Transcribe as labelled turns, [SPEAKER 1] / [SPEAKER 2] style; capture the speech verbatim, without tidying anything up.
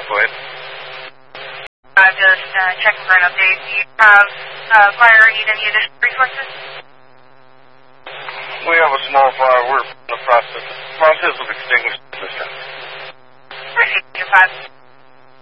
[SPEAKER 1] go ahead.
[SPEAKER 2] Uh, just uh, checking for an update. Do you have uh, fire or need any additional resources?
[SPEAKER 1] We have a small fire. We're in the process, process of extinguishing this time.
[SPEAKER 2] Proceed to five.